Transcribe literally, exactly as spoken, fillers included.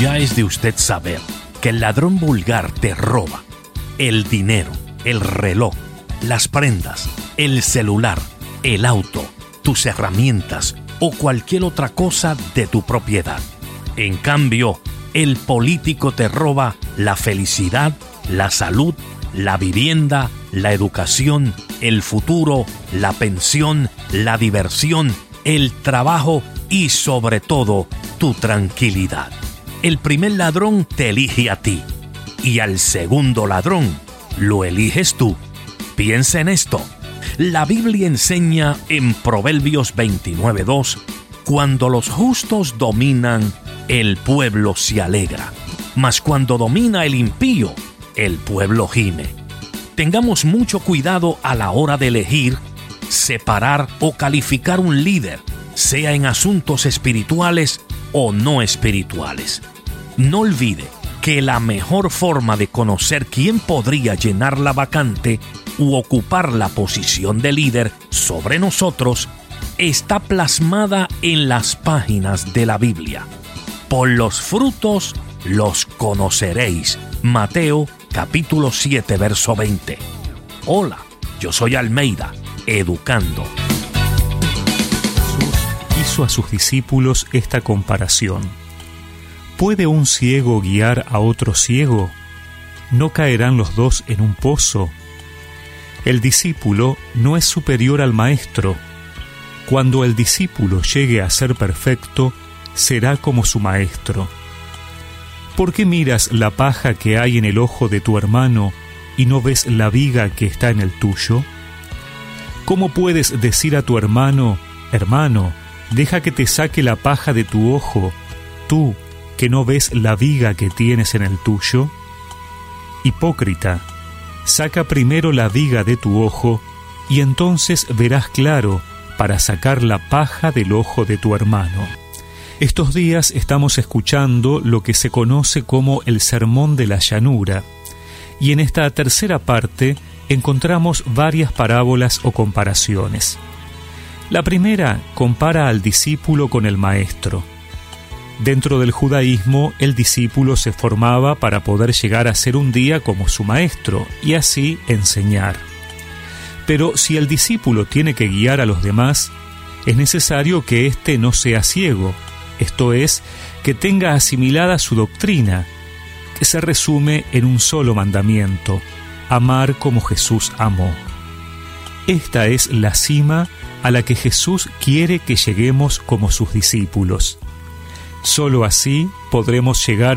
Ya es de usted saber que el ladrón vulgar te roba el dinero, el reloj, las prendas, el celular, el auto, tus herramientas o cualquier otra cosa de tu propiedad. En cambio, el político te roba la felicidad, la salud, la vivienda, la educación, el futuro, la pensión, la diversión, el trabajo y sobre todo tu tranquilidad. El primer ladrón te elige a ti y al segundo ladrón lo eliges tú. Piensa en esto. La Biblia enseña en Proverbios veintinueve dos: cuando los justos dominan, el pueblo se alegra, mas cuando domina el impío, el pueblo gime. Tengamos mucho cuidado a la hora de elegir, separar o calificar un líder, sea en asuntos espirituales o no espirituales. No olvide que la mejor forma de conocer quién podría llenar la vacante u ocupar la posición de líder sobre nosotros está plasmada en las páginas de la Biblia. Por los frutos los conoceréis. Mateo capítulo siete, verso veinte. Hola, yo soy Almeida, educando. Jesús hizo a sus discípulos esta comparación. ¿Puede un ciego guiar a otro ciego? ¿No caerán los dos en un pozo? El discípulo no es superior al maestro. Cuando el discípulo llegue a ser perfecto, será como su maestro. ¿Por qué miras la paja que hay en el ojo de tu hermano y no ves la viga que está en el tuyo? ¿Cómo puedes decir a tu hermano: hermano, deja que te saque la paja de tu ojo, tú que no ves la viga que tienes en el tuyo? Hipócrita, saca primero la viga de tu ojo y entonces verás claro para sacar la paja del ojo de tu hermano. Estos días estamos escuchando lo que se conoce como el Sermón de la Llanura, y en esta tercera parte encontramos varias parábolas o comparaciones. La primera compara al discípulo con el maestro. Dentro del judaísmo, el discípulo se formaba para poder llegar a ser un día como su maestro y así enseñar. Pero si el discípulo tiene que guiar a los demás, es necesario que éste no sea ciego, esto es, que tenga asimilada su doctrina, que se resume en un solo mandamiento: amar como Jesús amó. Esta es la cima a la que Jesús quiere que lleguemos como sus discípulos. Solo así podremos llegar